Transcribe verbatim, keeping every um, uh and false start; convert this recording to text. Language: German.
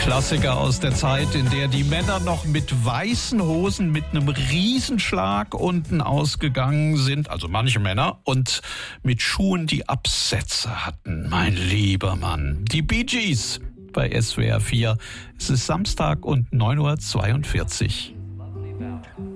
Klassiker aus der Zeit, in der die Männer noch mit weißen Hosen mit einem Riesenschlag unten ausgegangen sind, also manche Männer, und mit Schuhen, die Absätze hatten. Mein lieber Mann. Die Bee Gees bei S W R vier. Es ist Samstag und neun Uhr zweiundvierzig.